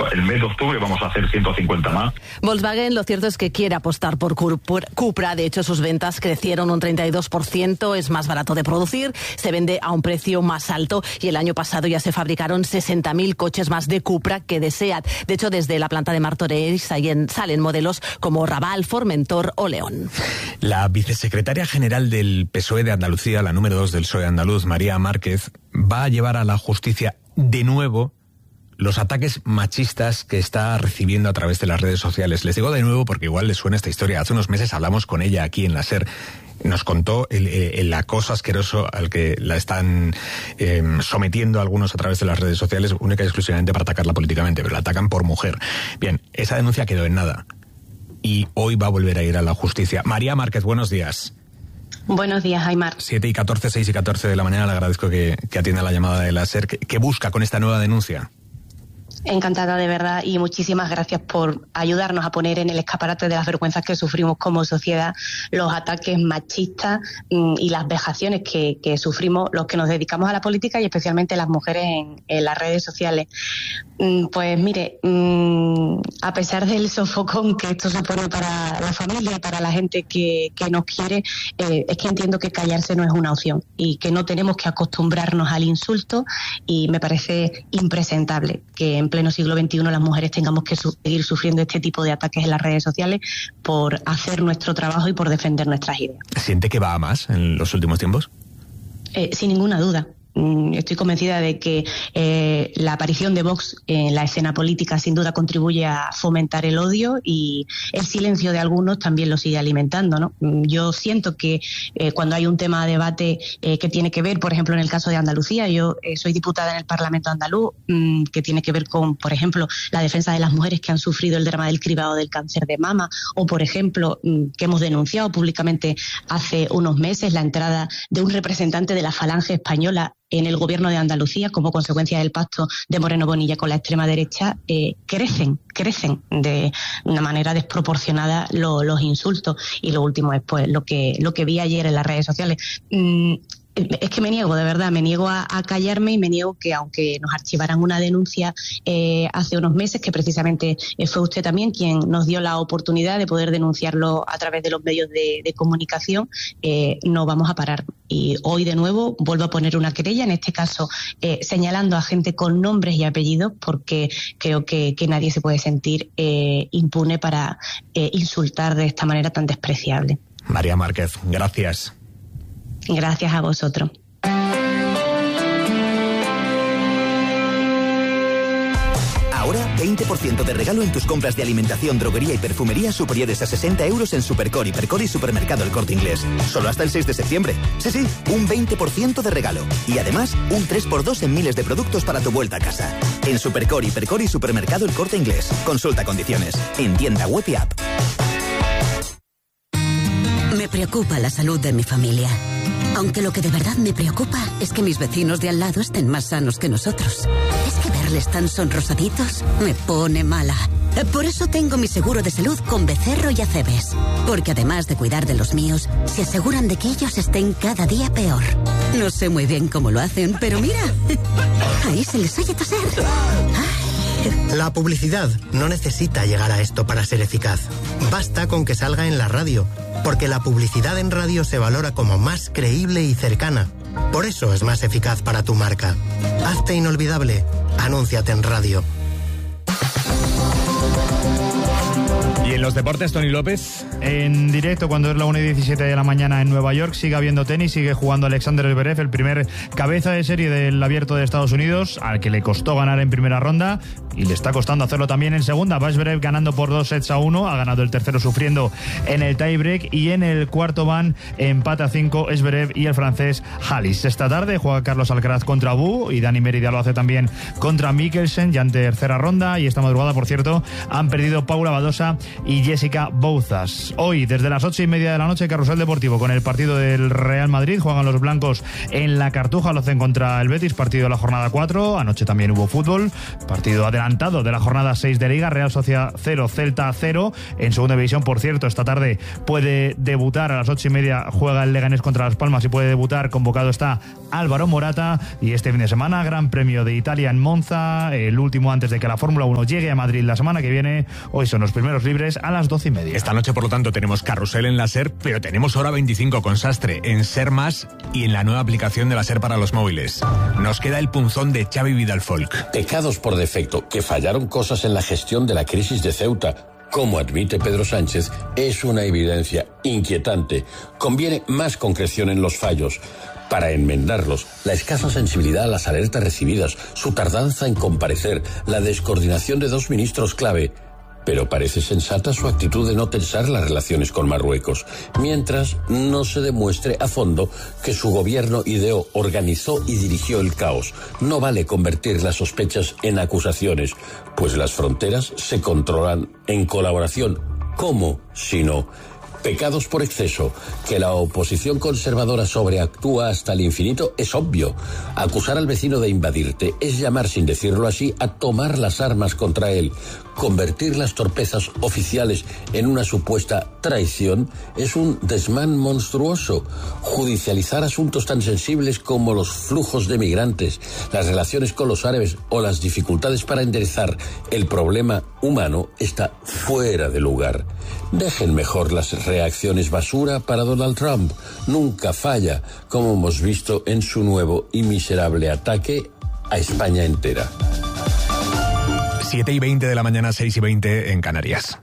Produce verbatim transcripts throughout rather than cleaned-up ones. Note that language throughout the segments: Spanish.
el mes de octubre vamos a hacer ciento cincuenta más. Volkswagen, lo cierto es que quiere apostar por Cupra. De hecho, sus ventas crecieron un treinta y dos por ciento, es más barato de producir, se vende a un precio más alto y el año pasado ya se fabricaron sesenta mil coches más de Cupra que de SEAT. De hecho, desde la planta de Martorell salen, salen modelos como Raval, Formentor o León. La vicesecretaria general del P S O E de Andalucía, la número dos del P S O E andaluz, María Márquez, va a llevar a la justicia de nuevo los ataques machistas que está recibiendo a través de las redes sociales. Les digo de nuevo porque igual les suena esta historia. Hace unos meses hablamos con ella aquí en la SER. Nos contó el, el acoso asqueroso al que la están eh, sometiendo algunos a través de las redes sociales, única y exclusivamente para atacarla políticamente, pero la atacan por mujer. Bien, esa denuncia quedó en nada y hoy va a volver a ir a la justicia. María Márquez, buenos días. Buenos días, Aymar. siete y catorce, seis y catorce de la mañana, le agradezco que, que atienda la llamada de la SER. ¿Qué, qué busca con esta nueva denuncia? Encantada, de verdad, y muchísimas gracias por ayudarnos a poner en el escaparate de las vergüenzas que sufrimos como sociedad los ataques machistas mmm, y las vejaciones que, que sufrimos los que nos dedicamos a la política y especialmente las mujeres en, en las redes sociales. Mm, pues mire, mmm, a pesar del sofocón que esto supone para la familia y para la gente que, que nos quiere, eh, es que entiendo que callarse no es una opción y que no tenemos que acostumbrarnos al insulto y me parece impresentable que en pleno siglo veintiuno las mujeres tengamos que su- seguir sufriendo este tipo de ataques en las redes sociales por hacer nuestro trabajo y por defender nuestras ideas. ¿Siente que va a más en los últimos tiempos? Eh, sin ninguna duda. Estoy convencida de que eh, la aparición de Vox en la escena política sin duda contribuye a fomentar el odio y el silencio de algunos también lo sigue alimentando, ¿no? Yo siento que eh, cuando hay un tema de debate eh, que tiene que ver, por ejemplo, en el caso de Andalucía, yo eh, soy diputada en el Parlamento andaluz, mmm, que tiene que ver con, por ejemplo, la defensa de las mujeres que han sufrido el drama del cribado del cáncer de mama o, por ejemplo, mmm, que hemos denunciado públicamente hace unos meses la entrada de un representante de la Falange española en el gobierno de Andalucía como consecuencia del pacto de Moreno Bonilla con la extrema derecha, eh, crecen, crecen de una manera desproporcionada lo, los insultos. Y lo último es pues lo que, lo que vi ayer en las redes sociales. Mm, Es que me niego, de verdad, me niego a, a callarme y me niego que aunque nos archivaran una denuncia eh, hace unos meses, que precisamente eh, fue usted también quien nos dio la oportunidad de poder denunciarlo a través de los medios de, de comunicación, eh, no vamos a parar. Y hoy de nuevo vuelvo a poner una querella, en este caso eh, señalando a gente con nombres y apellidos, porque creo que, que nadie se puede sentir eh, impune para eh, insultar de esta manera tan despreciable. María Márquez, gracias. Gracias a vosotros. Ahora, veinte por ciento de regalo en tus compras de alimentación, droguería y perfumería superiores a sesenta euros en Supercor, Hipercor y Supermercado El Corte Inglés. Solo hasta el seis de septiembre. Sí, sí, un veinte por ciento de regalo. Y además, un tres por dos en miles de productos para tu vuelta a casa. En Supercor, Hipercor y Supermercado El Corte Inglés. Consulta condiciones. En tienda web y app. Me preocupa la salud de mi familia. Aunque lo que de verdad me preocupa es que mis vecinos de al lado estén más sanos que nosotros. Es que verles tan sonrosaditos me pone mala. Por eso tengo mi seguro de salud con Becerro y Acebes. Porque además de cuidar de los míos, se aseguran de que ellos estén cada día peor. No sé muy bien cómo lo hacen, pero mira, ahí se les oye toser. La publicidad no necesita llegar a esto para ser eficaz. Basta con que salga en la radio, porque la publicidad en radio se valora como más creíble y cercana. Por eso es más eficaz para tu marca. Hazte inolvidable. Anúnciate en radio. Y en los deportes, Tony López. En directo, cuando es la una y diecisiete de la mañana en Nueva York, sigue habiendo tenis, sigue jugando Alexander Zverev, el primer cabeza de serie del Abierto de Estados Unidos, al que le costó ganar en primera ronda y le está costando hacerlo también en segunda. Va Zverev ganando por dos sets a uno, ha ganado el tercero sufriendo en el tiebreak, y en el cuarto van empate a cinco Zverev y el francés Halis. Esta tarde juega Carlos Alcaraz contra Bu y Dani Mérida lo hace también contra Mikkelsen, ya en tercera ronda. Y esta madrugada, por cierto, han perdido Paula Badosa y Jessica Bouzas. Hoy, desde las ocho y media de la noche, Carrusel Deportivo con el partido del Real Madrid. Juegan los blancos en la Cartuja, lo hacen contra el Betis, partido de la jornada cuatro. Anoche también hubo fútbol, partido adelantado de la jornada seis de Liga. Real Sociedad cero, Celta cero. En segunda división, por cierto, esta tarde puede debutar a las ocho y media, juega el Leganés contra Las Palmas y puede debutar, convocado está Álvaro Morata. Y este fin de semana, Gran Premio de Italia en Monza, el último antes de que la Fórmula uno llegue a Madrid la semana que viene. Hoy son los primeros libres a las doce y media. Esta noche, por lo tanto, tenemos Carrusel en la SER, pero tenemos Hora veinticinco con Sastre en SER Más y en la nueva aplicación de la SER para los móviles. Nos queda el punzón de Xavi Vidal Folk. Pecados por defecto, que fallaron cosas en la gestión de la crisis de Ceuta. Como admite Pedro Sánchez, es una evidencia inquietante. Conviene más concreción en los fallos. Para enmendarlos, la escasa sensibilidad a las alertas recibidas, su tardanza en comparecer, la descoordinación de dos ministros clave. Pero parece sensata su actitud de no tensar las relaciones con Marruecos, mientras no se demuestre a fondo que su gobierno ideó, organizó y dirigió el caos. No vale convertir las sospechas en acusaciones, pues las fronteras se controlan en colaboración. ¿Cómo, si no? Pecados por exceso. Que la oposición conservadora sobreactúa hasta el infinito es obvio. Acusar al vecino de invadirte es llamar, sin decirlo así, a tomar las armas contra él. Convertir las torpezas oficiales en una supuesta traición es un desmán monstruoso. Judicializar asuntos tan sensibles como los flujos de migrantes, las relaciones con los árabes o las dificultades para enderezar el problema humano está fuera de lugar. Dejen mejor las reacciones basura para Donald Trump. Nunca falla, como hemos visto en su nuevo y miserable ataque a España entera. siete y veinte de la mañana, seis y veinte en Canarias.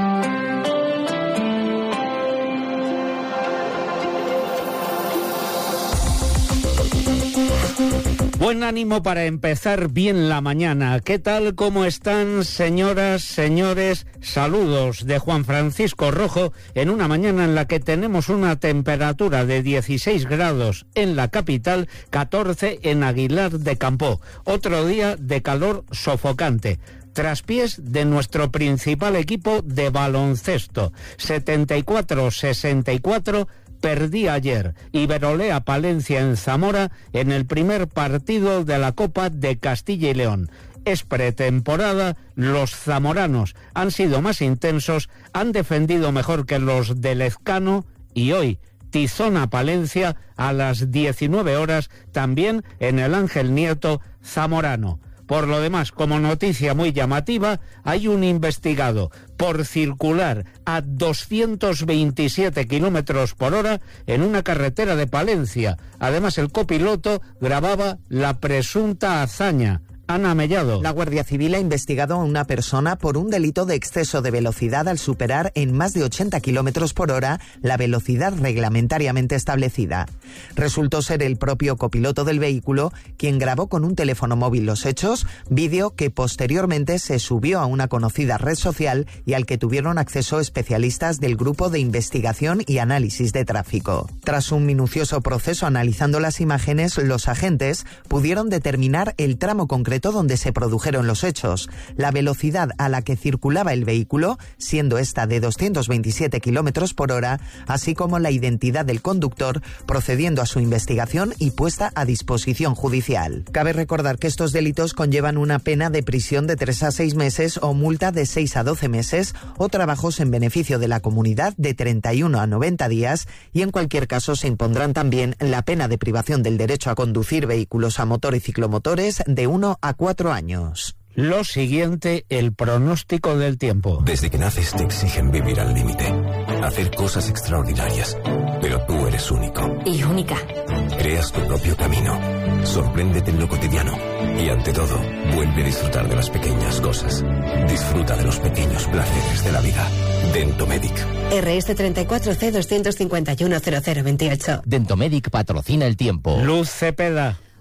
Buen ánimo para empezar bien la mañana. ¿Qué tal? ¿Cómo están, señoras, señores? Saludos de Juan Francisco Rojo en una mañana en la que tenemos una temperatura de dieciséis grados en la capital, catorce en Aguilar de Campoo. Otro día de calor sofocante. Traspiés de nuestro principal equipo de baloncesto. setenta y cuatro sesenta y cuatro perdí ayer. Iberolea Palencia en Zamora en el primer partido de la Copa de Castilla y León. Es pretemporada, los zamoranos han sido más intensos, han defendido mejor que los de Lezcano y hoy Tizona Palencia a las diecinueve horas también en el Ángel Nieto zamorano. Por lo demás, como noticia muy llamativa, hay un investigado por circular a doscientos veintisiete kilómetros por hora en una carretera de Palencia. Además, el copiloto grababa la presunta hazaña. Ana Mellado. La Guardia Civil ha investigado a una persona por un delito de exceso de velocidad al superar en más de ochenta kilómetros por hora la velocidad reglamentariamente establecida. Resultó ser el propio copiloto del vehículo quien grabó con un teléfono móvil los hechos, vídeo que posteriormente se subió a una conocida red social y al que tuvieron acceso especialistas del Grupo de Investigación y Análisis de Tráfico. Tras un minucioso proceso analizando las imágenes, los agentes pudieron determinar el tramo concreto donde se produjeron los hechos, la velocidad a la que circulaba el vehículo, siendo esta de doscientos veintisiete kilómetros por hora, así como la identidad del conductor, procediendo a su investigación y puesta a disposición judicial. Cabe recordar que estos delitos conllevan una pena de prisión de tres a seis meses o multa de seis a doce meses o trabajos en beneficio de la comunidad de treinta y uno a noventa días y en cualquier caso se impondrán también la pena de privación del derecho a conducir vehículos a motor y ciclomotores de uno a cuatro años. Lo siguiente, el pronóstico del tiempo. Desde que naces te exigen vivir al límite, hacer cosas extraordinarias, pero tú eres único. Y única. Creas tu propio camino, sorpréndete en lo cotidiano y ante todo, vuelve a disfrutar de las pequeñas cosas. Disfruta de los pequeños placeres de la vida. Dentomedic. R S treinta y cuatro C doscientos cincuenta y uno cero cero veintiocho. Dentomedic patrocina el tiempo. Luz Cepeda.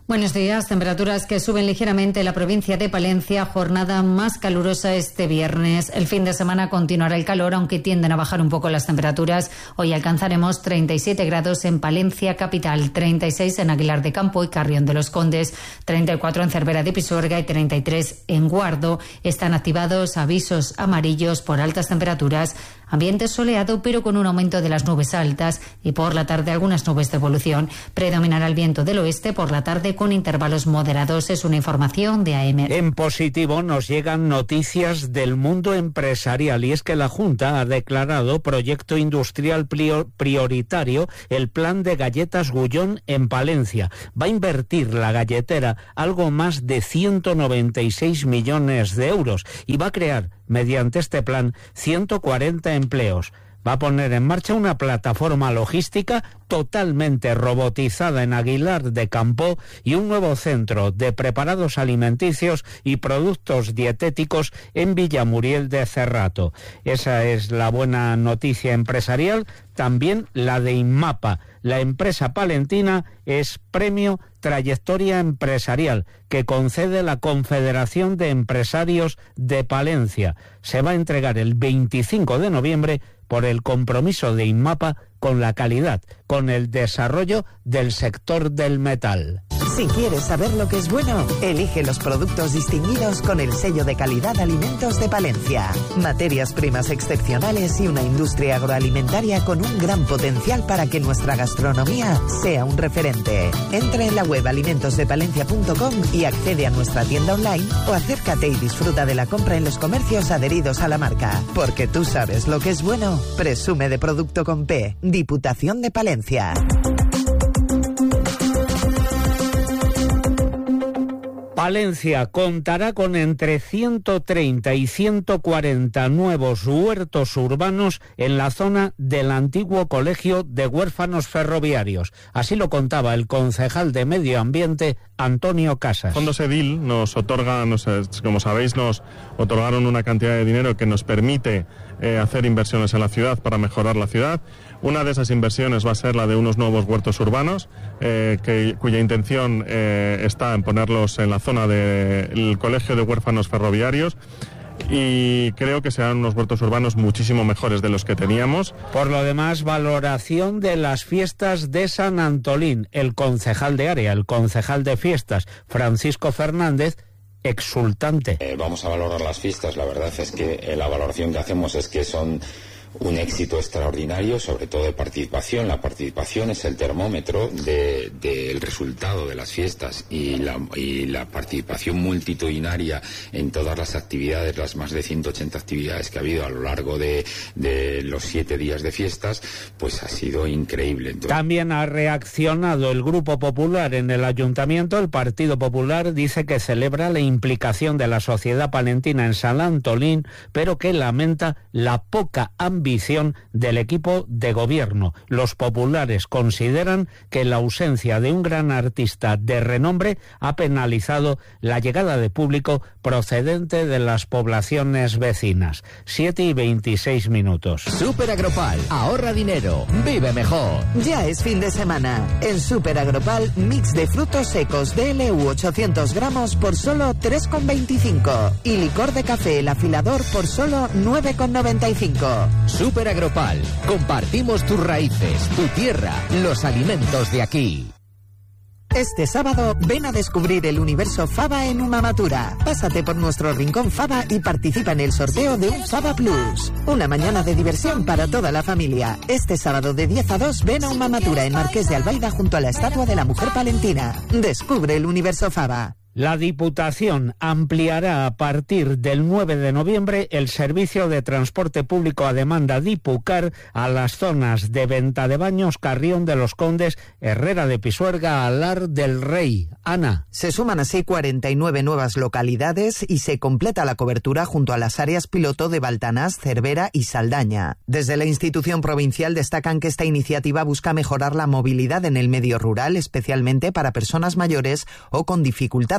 Buenos días. Temperaturas que suben ligeramente en la provincia de Palencia. Jornada más calurosa este viernes. El fin de semana continuará el calor, aunque tienden a bajar un poco las temperaturas. Hoy alcanzaremos treinta y siete grados en Palencia capital, treinta y seis en Aguilar de Campo y Carrión de los Condes, treinta y cuatro en Cervera de Pisuerga y treinta y tres en Guardo. Están activados avisos amarillos por altas temperaturas. Ambiente soleado, pero con un aumento de las nubes altas y por la tarde algunas nubes de evolución. Predominará el viento del oeste por la tarde con intervalos moderados. Es una información de A M. En positivo nos llegan noticias del mundo empresarial y es que la Junta ha declarado proyecto industrial prioritario el plan de galletas Gullón en Palencia. Va a invertir la galletera algo más de ciento noventa y seis millones de euros y va a crear mediante este plan ciento cuarenta empleos. Va a poner en marcha una plataforma logística totalmente robotizada en Aguilar de Campo y un nuevo centro de preparados alimenticios y productos dietéticos en Villamuriel de Cerrato. Esa es la buena noticia empresarial. También la de Inmapa. La empresa palentina es Premio Trayectoria Empresarial que concede la Confederación de Empresarios de Palencia. Se va a entregar el veinticinco de noviembre por el compromiso de Inmapa con la calidad, con el desarrollo del sector del metal. Si quieres saber lo que es bueno, elige los productos distinguidos con el sello de calidad Alimentos de Palencia. Materias primas excepcionales y una industria agroalimentaria con un gran potencial para que nuestra gastronomía sea un referente. Entra en la web alimentos de palencia punto com y accede a nuestra tienda online o acércate y disfruta de la compra en los comercios adheridos a la marca. Porque tú sabes lo que es bueno, presume de Producto con P. Diputación de Palencia. Palencia contará con entre ciento treinta y ciento cuarenta nuevos huertos urbanos en la zona del antiguo Colegio de Huérfanos Ferroviarios. Así lo contaba el concejal de Medio Ambiente, Antonio Casas. Fondos Edil nos otorga, nos, como sabéis, nos otorgaron una cantidad de dinero que nos permite eh, hacer inversiones en la ciudad para mejorar la ciudad. Una de esas inversiones va a ser la de unos nuevos huertos urbanos, eh, que, cuya intención eh, está en ponerlos en la zona del Colegio de Huérfanos Ferroviarios. Y creo que serán unos huertos urbanos muchísimo mejores de los que teníamos. Por lo demás, valoración de las fiestas de San Antolín. El concejal de área, el concejal de fiestas, Francisco Fernández, exultante. Eh, vamos a valorar las fiestas. La verdad es que eh, la valoración que hacemos es que son un éxito extraordinario, sobre todo de participación. La participación es el termómetro del de, de resultado de las fiestas y la, y la participación multitudinaria en todas las actividades, las más de ciento ochenta actividades que ha habido a lo largo de, de los siete días de fiestas, pues ha sido increíble. Entonces... También ha reaccionado el Grupo Popular en el Ayuntamiento. El Partido Popular dice que celebra la implicación de la sociedad palentina en San Antolín, pero que lamenta la poca ambición ambición del equipo de gobierno. Los populares consideran que la ausencia de un gran artista de renombre ha penalizado la llegada de público procedente de las poblaciones vecinas. siete y veintiséis minutos. Super Agropal, ahorra dinero, vive mejor. Ya es fin de semana. En Super Agropal, mix de frutos secos D L U ochocientos gramos por solo tres con veinticinco y licor de café El Afilador por solo nueve con noventa y cinco. Super Agropal, compartimos tus raíces, tu tierra, los alimentos de aquí. Este sábado ven a descubrir el universo Faba en Umamatura. Pásate por nuestro rincón Faba y participa en el sorteo de un Faba Plus. Una mañana de diversión para toda la familia. Este sábado de diez a dos ven a Umamatura en Marqués de Albaida junto a la estatua de la mujer palentina. Descubre el universo Faba. La Diputación ampliará a partir del nueve de noviembre el servicio de transporte público a demanda Dipucar a las zonas de Ventadebaños, Carrión de los Condes, Herrera de Pisuerga, Alar del Rey. Ana. Se suman así cuarenta y nueve nuevas localidades y se completa la cobertura junto a las áreas piloto de Baltanás, Cervera y Saldaña. Desde la institución provincial destacan que esta iniciativa busca mejorar la movilidad en el medio rural, especialmente para personas mayores o con dificultades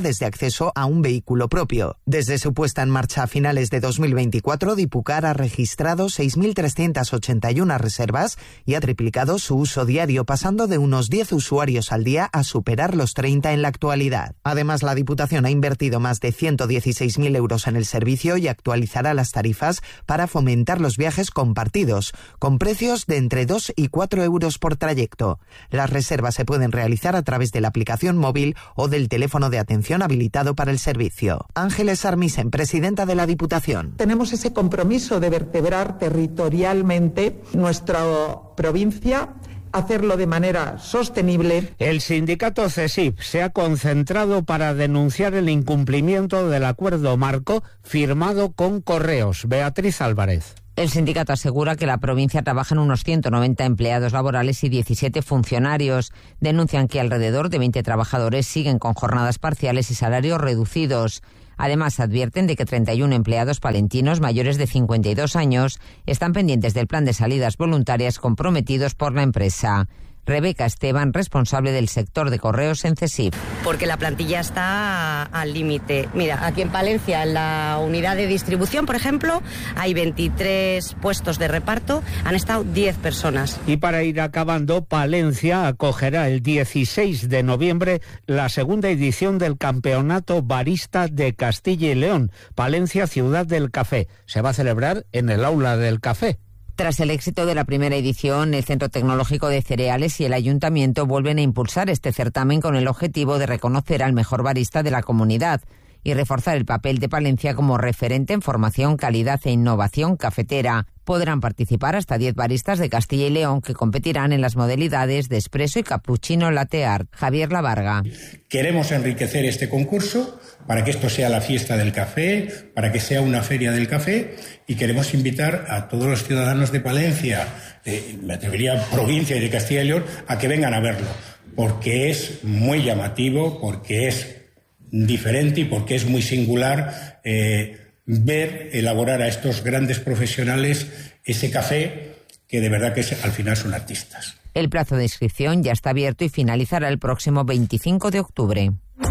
facilidades de acceso a un vehículo propio. Desde su puesta en marcha a finales de dos mil veinticuatro, Dipucar ha registrado seis mil trescientas ochenta y una reservas y ha triplicado su uso diario, pasando de unos diez usuarios al día a superar los treinta en la actualidad. Además, la Diputación ha invertido más de ciento dieciséis mil euros en el servicio y actualizará las tarifas para fomentar los viajes compartidos, con precios de entre dos y cuatro euros por trayecto. Las reservas se pueden realizar a través de la aplicación móvil o del teléfono de atención habilitado para el servicio. Ángeles Armisen, presidenta de la Diputación. Tenemos ese compromiso de vertebrar territorialmente nuestra provincia, hacerlo de manera sostenible. El sindicato CESIF se ha concentrado para denunciar el incumplimiento del acuerdo marco firmado con Correos. Beatriz Álvarez. El sindicato asegura que la provincia trabaja en unos ciento noventa empleados laborales y diecisiete funcionarios. Denuncian que alrededor de veinte trabajadores siguen con jornadas parciales y salarios reducidos. Además, advierten de que treinta y uno empleados palentinos mayores de cincuenta y dos años están pendientes del plan de salidas voluntarias comprometidos por la empresa. Rebeca Esteban, responsable del sector de correos en CESIF. Porque la plantilla está al límite. Mira, aquí en Palencia, en la unidad de distribución, por ejemplo, hay veintitrés puestos de reparto, han estado diez personas. Y para ir acabando, Palencia acogerá el dieciséis de noviembre la segunda edición del Campeonato Barista de Castilla y León, Palencia Ciudad del Café. Se va a celebrar en el Aula del Café. Tras el éxito de la primera edición, el Centro Tecnológico de Cereales y el Ayuntamiento vuelven a impulsar este certamen con el objetivo de reconocer al mejor barista de la comunidad y reforzar el papel de Palencia como referente en formación, calidad e innovación cafetera. Podrán participar hasta diez baristas de Castilla y León que competirán en las modalidades de espresso y cappuccino latte art. Javier Lavarga. Queremos enriquecer este concurso para que esto sea la fiesta del café, para que sea una feria del café, y queremos invitar a todos los ciudadanos de Palencia, de, me atrevería, provincia y de Castilla y León, a que vengan a verlo, porque es muy llamativo, porque es diferente y porque es muy singular eh, ver elaborar a estos grandes profesionales ese café que de verdad que es, al final son artistas. El plazo de inscripción ya está abierto y finalizará el próximo veinticinco de octubre.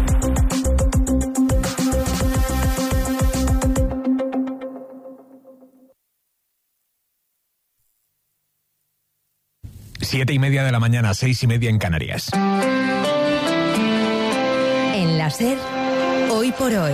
Siete y media de la mañana, seis y media en Canarias. En la SER, hoy por hoy,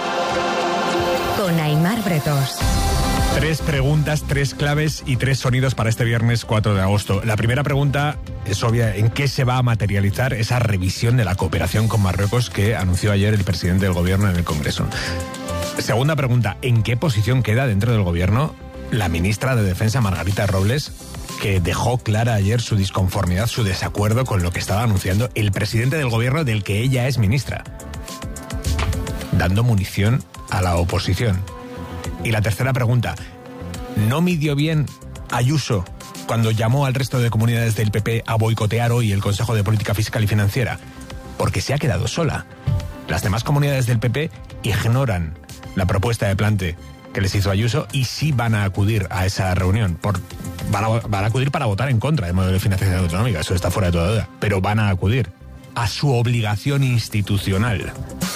con Aimar Bretos. Tres preguntas, tres claves y tres sonidos para este viernes cuatro de agosto. La primera pregunta es obvia: ¿en qué se va a materializar esa revisión de la cooperación con Marruecos que anunció ayer el presidente del gobierno en el Congreso? Segunda pregunta: ¿en qué posición queda dentro del gobierno la ministra de Defensa, Margarita Robles, que dejó clara ayer su disconformidad, su desacuerdo con lo que estaba anunciando el presidente del gobierno del que ella es ministra, dando munición a la oposición? Y la tercera pregunta: ¿no midió bien Ayuso cuando llamó al resto de comunidades del P P a boicotear hoy el Consejo de Política Fiscal y Financiera? Porque se ha quedado sola. Las demás comunidades del P P ignoran la propuesta de plante que les hizo Ayuso y sí van a acudir a esa reunión. Por, van, a, van a acudir para votar en contra del modelo de financiación autonómica, eso está fuera de toda duda. Pero van a acudir a su obligación institucional.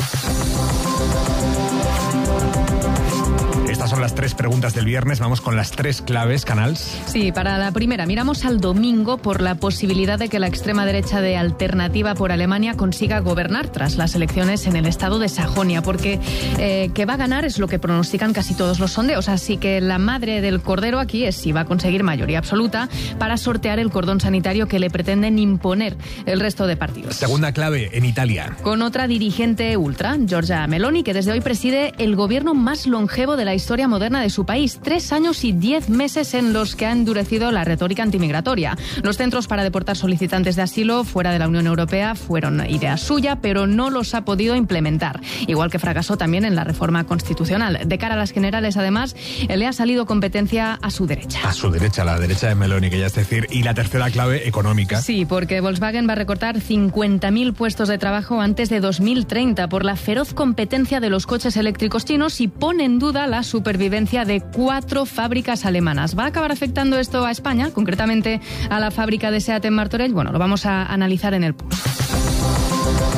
Estas son las tres preguntas del viernes. Vamos con las tres claves, Canals. Sí, para la primera, miramos al domingo por la posibilidad de que la extrema derecha de Alternativa por Alemania consiga gobernar tras las elecciones en el estado de Sajonia, porque eh, que va a ganar es lo que pronostican casi todos los sondeos. Así que la madre del cordero aquí es si va a conseguir mayoría absoluta para sortear el cordón sanitario que le pretenden imponer el resto de partidos. Segunda clave, en Italia. Con otra dirigente ultra, Giorgia Meloni, que desde hoy preside el gobierno más longevo de la historia moderna de su país. Tres años y diez meses en los que ha endurecido la retórica antimigratoria. Los centros para deportar solicitantes de asilo fuera de la Unión Europea fueron idea suya, pero no los ha podido implementar. Igual que fracasó también en la reforma constitucional. De cara a las generales, además, le ha salido competencia a su derecha. A su derecha, la derecha de Meloni, que ya es decir. Y la tercera clave, económica. Sí, porque Volkswagen va a recortar cincuenta mil puestos de trabajo antes de dos mil treinta por la feroz competencia de los coches eléctricos chinos y pone en duda la supervivencia de cuatro fábricas alemanas. ¿Va a acabar afectando esto a España, concretamente a la fábrica de SEAT en Martorell? Bueno, lo vamos a analizar en el Pulso. Y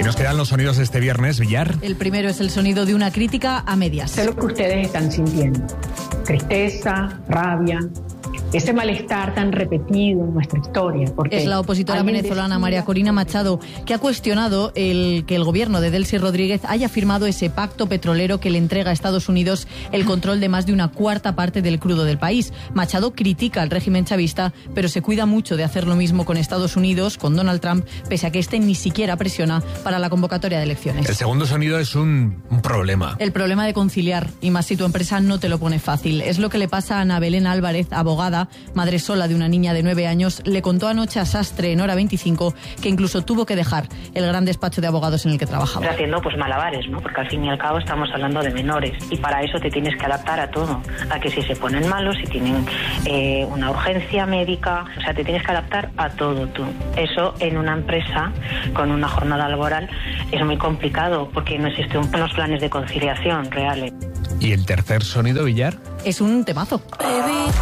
nos quedan los sonidos de este viernes, Villar. El primero es el sonido de una crítica a medias. Sé lo que ustedes están sintiendo. Tristeza, rabia, ese malestar tan repetido en nuestra historia. Porque es la opositora venezolana María Corina Machado, que ha cuestionado el que el gobierno de Delcy Rodríguez haya firmado ese pacto petrolero que le entrega a Estados Unidos el control de más de una cuarta parte del crudo del país. Machado critica al régimen chavista, pero se cuida mucho de hacer lo mismo con Estados Unidos, con Donald Trump, pese a que este ni siquiera presiona para la convocatoria de elecciones. El segundo sonido es un, un problema. El problema de conciliar, y más si tu empresa no te lo pone fácil. Es lo que le pasa a Ana Belén Álvarez, abogada, madre sola de una niña de nueve años. Le contó anoche a Sastre en Hora veinticinco que incluso tuvo que dejar el gran despacho de abogados en el que trabajaba. Haciendo pues malabares, ¿no? Porque al fin y al cabo estamos hablando de menores y para eso te tienes que adaptar a todo, a que si se ponen malos, si tienen eh, una urgencia médica, o sea, te tienes que adaptar a todo tú. Eso en una empresa con una jornada laboral es muy complicado porque no existen unos planes de conciliación reales. ¿Y el tercer sonido, Villar? Es un temazo. Baby.